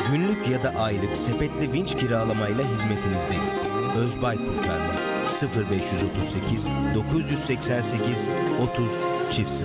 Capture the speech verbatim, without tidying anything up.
Günlük ya da aylık sepetli vinç kiralamayla hizmetinizdeyiz. Özbay Kurtarma sıfır beş otuz sekiz dokuz seksen sekiz otuz sıfır.